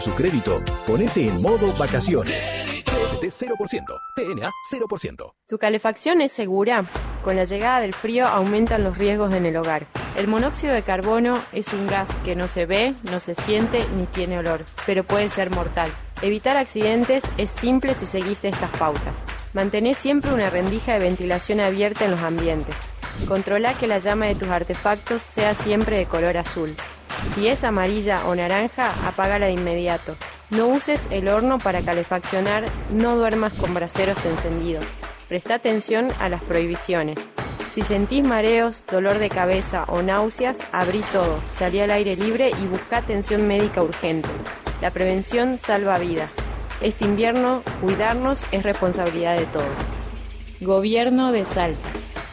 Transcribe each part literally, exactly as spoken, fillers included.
su crédito, ponete en modo vacaciones. T F T cero por ciento, T N A cero por ciento. ¿Tu calefacción es segura? Con la llegada del frío aumentan los riesgos en el hogar. El monóxido de carbono es un gas que no se ve, no se siente ni tiene olor, pero puede ser mortal. Evitar accidentes es simple si seguís estas pautas. Mantené siempre una rendija de ventilación abierta en los ambientes. Controla que la llama de tus artefactos sea siempre de color azul. Si es amarilla o naranja, apágala de inmediato. No uses el horno para calefaccionar, no duermas con braseros encendidos. Presta atención a las prohibiciones. Si sentís mareos, dolor de cabeza o náuseas, abrí todo, salí al aire libre y busca atención médica urgente. La prevención salva vidas. Este invierno, cuidarnos es responsabilidad de todos. Gobierno de Salta.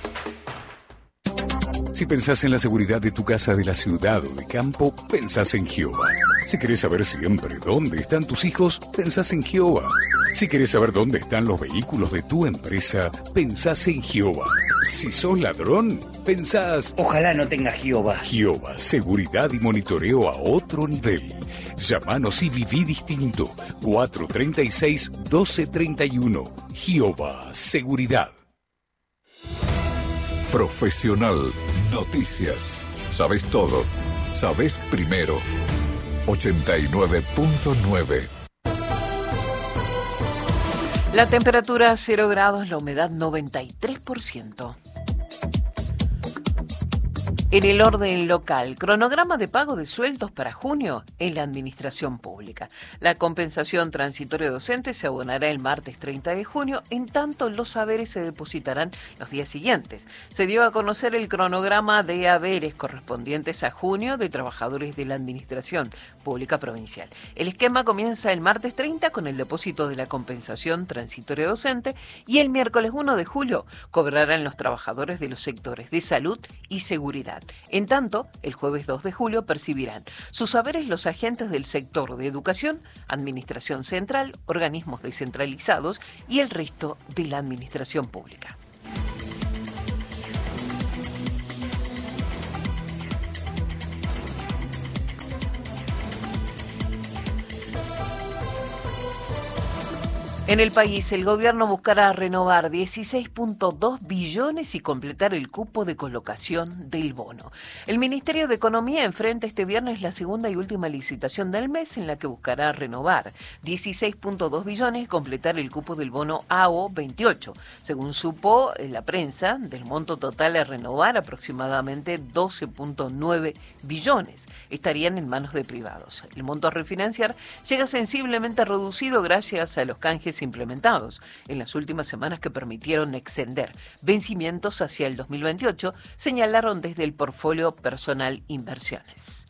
Si pensás en la seguridad de tu casa, de la ciudad o de campo, pensás en Gioba. Si querés saber siempre dónde están tus hijos, pensás en Gioba. Si querés saber dónde están los vehículos de tu empresa, pensás en Gioba. Si sos ladrón, pensás... Ojalá no tenga Gioba. Gioba, seguridad y monitoreo a otro nivel. Llámanos y viví distinto. cuatro treinta y seis, doce treinta y uno. Gioba, seguridad. Profesional Noticias. Sabes todo. Sabes primero. ochenta y nueve punto nueve. La temperatura cero grados, la humedad noventa y tres por ciento. En el orden local, cronograma de pago de sueldos para junio en la administración pública. La compensación transitoria docente se abonará el martes treinta de junio, en tanto los haberes se depositarán los días siguientes. Se dio a conocer el cronograma de haberes correspondientes a junio de trabajadores de la administración pública provincial. El esquema comienza el martes treinta con el depósito de la compensación transitoria docente y el miércoles uno de julio cobrarán los trabajadores de los sectores de salud y seguridad. En tanto, el jueves dos de julio percibirán sus haberes los agentes del sector de educación, administración central, organismos descentralizados y el resto de la administración pública. En el país, el gobierno buscará renovar dieciséis punto dos billones y completar el cupo de colocación del bono. El Ministerio de Economía enfrenta este viernes la segunda y última licitación del mes en la que buscará renovar dieciséis punto dos billones y completar el cupo del bono A O veintiocho. Según supo la prensa, del monto total a renovar, aproximadamente doce punto nueve billones estarían en manos de privados. El monto a refinanciar llega sensiblemente reducido gracias a los canjes implementados en las últimas semanas que permitieron extender vencimientos hacia el dos mil veintiocho, señalaron desde el portfolio Personal Inversiones.